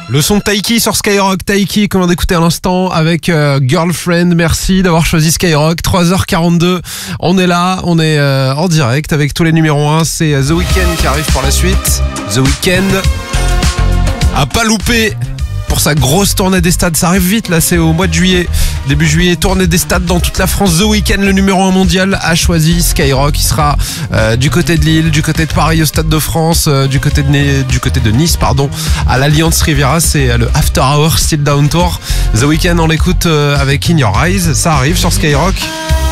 Le son de Taiki sur Skyrock. Taiki, comme on d'écouter à l'instant avec Girlfriend. Merci d'avoir choisi Skyrock. 3h42. On est là, on est en direct avec tous les numéros 1. C'est The Weeknd qui arrive pour la suite. The Weeknd à pas louper pour sa grosse tournée des stades. Ça arrive vite là, c'est au mois de juillet. Début juillet, tournée des stades dans toute la France. The Weeknd, le numéro 1 mondial, a choisi Skyrock. Il sera du côté de Lille, du côté de Paris au Stade de France, du côté de Nice, à l'Alliance Riviera. C'est le After Hours Still Down Tour. The Weeknd, on l'écoute avec In Your Eyes. Ça arrive sur Skyrock.